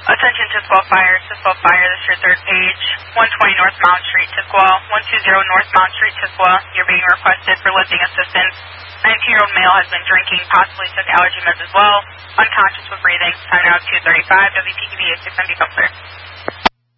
Attention Tisquall Fire, this is your third page. 120 North Mount Street, Tisquall. 120 North Mount Street, Tisquall. You're being requested for lifting assistance. 19-year-old male has been drinking, possibly took allergy meds as well. Unconscious with breathing. Time now 2:35. WPTV 86 MD, clear.